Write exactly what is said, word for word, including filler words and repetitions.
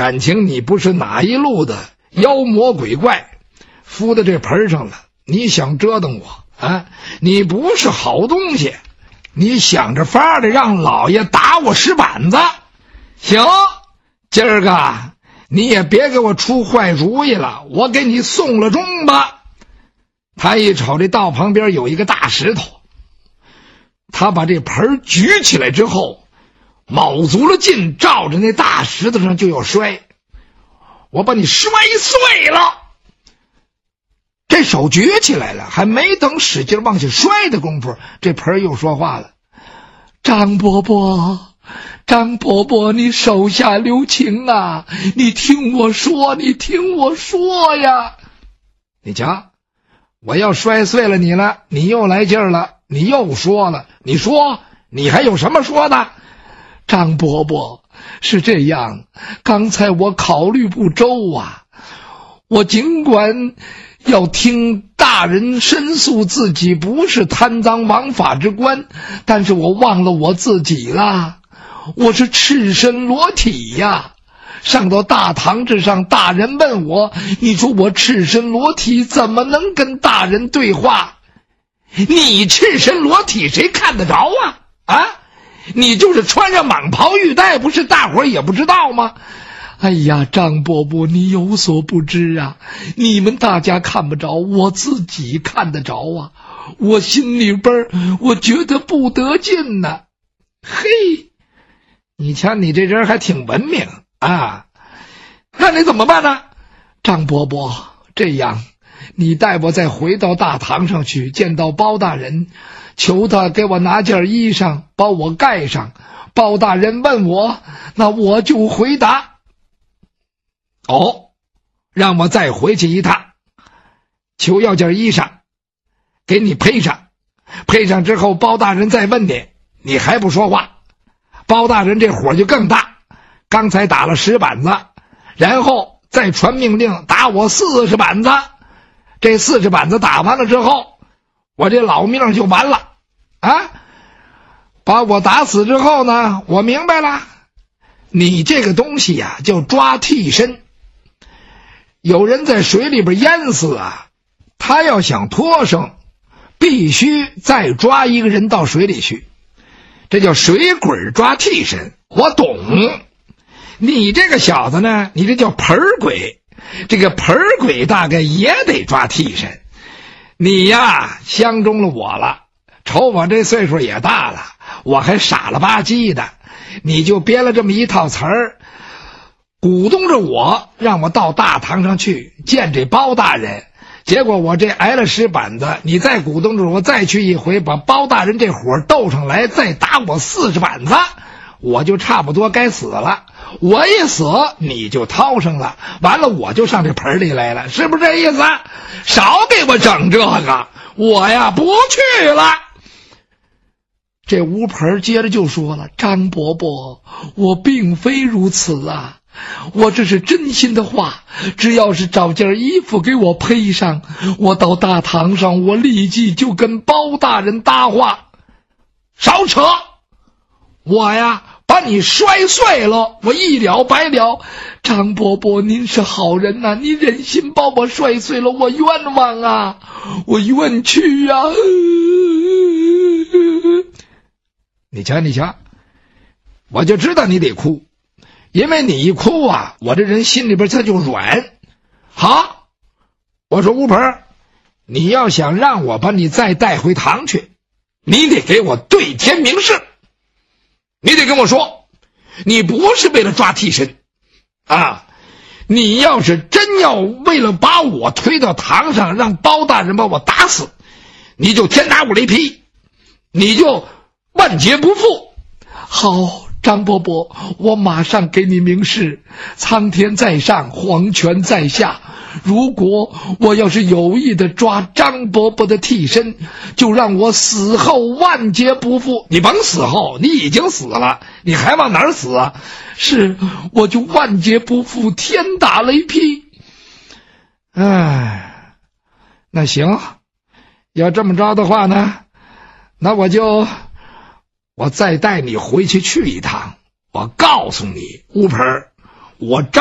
感情你不是哪一路的妖魔鬼怪附在这盆上了，你想折腾我啊？你不是好东西，你想着法的让老爷打我石板子。行，今儿个你也别给我出坏主意了，我给你送了钟吧。他一瞅这道旁边有一个大石头，他把这盆举起来之后，卯足了劲照着那大石头上就要摔。我把你摔碎了。这手举起来了，还没等使劲往下摔的功夫，这盆又说话了：张伯伯，张伯伯，你手下留情啊，你听我说，你听我说呀。你瞧，我要摔碎了你了，你又来劲儿了，你又说了，你说，你还有什么说的？张伯伯，是这样，刚才我考虑不周啊，我尽管要听大人申诉自己不是贪赃枉法之官，但是我忘了我自己了，我是赤身裸体呀。上到大堂之上，大人问我，你说我赤身裸体怎么能跟大人对话？你赤身裸体谁看得着啊？啊，你就是穿上蟒袍玉带，不是大伙儿也不知道吗？哎呀，张伯伯，你有所不知啊，你们大家看不着，我自己看得着啊，我心里边我觉得不得劲呢。嘿，你瞧你这人还挺文明啊，那你怎么办呢？张伯伯，这样你带我再回到大堂上去，见到包大人，求他给我拿件衣裳把我盖上，包大人问我，那我就回答。哦，让我再回去一趟，求要件衣裳给你配上，配上之后包大人再问你，你还不说话，包大人这火就更大，刚才打了十板子，然后再传命令打我四十板子，这四十板子打完了之后，我这老命就完了啊！把我打死之后呢，我明白了，你这个东西呀、啊、叫抓替身。有人在水里边淹死啊，他要想脱生，必须再抓一个人到水里去，这叫水鬼抓替身。我懂，你这个小子呢，你这叫盆鬼，这个盆鬼大概也得抓替身。你呀相中了我了，瞅我这岁数也大了，我还傻了吧唧的，你就编了这么一套词儿，鼓动着我让我到大堂上去见这包大人，结果我这挨了石板子，你再鼓动着我再去一回，把包大人这火斗上来，再打我四十板子，我就差不多该死了。我一死你就掏上了，完了我就上这盆里来了，是不是这意思？少给我整这个，我呀不去了。这吴盆接着就说了，张伯伯，我并非如此啊，我这是真心的话，只要是找件衣服给我配上，我到大堂上我立即就跟包大人搭话。少扯，我呀把你摔碎了，我一了百了。张伯伯您是好人呐、啊，你忍心把我摔碎了，我冤枉啊，我冤屈啊。你瞧你瞧，我就知道你得哭，因为你一哭啊，我这人心里边他就软。好，我说吴盆，你要想让我把你再带回堂去，你得给我对天明誓，你得跟我说，你不是为了抓替身啊！你要是真要为了把我推到堂上，让包大人把我打死，你就天打五雷劈，你就万劫不复。好，张伯伯，我马上给你明示，苍天在上，皇权在下，如果我要是有意的抓张伯伯的替身，就让我死后万劫不复。你甭死后，你已经死了，你还往哪儿死啊？是，我就万劫不复，天打雷劈。哎，那行，要这么着的话呢，那我就我再带你回去去一趟。我告诉你，吴盆，我张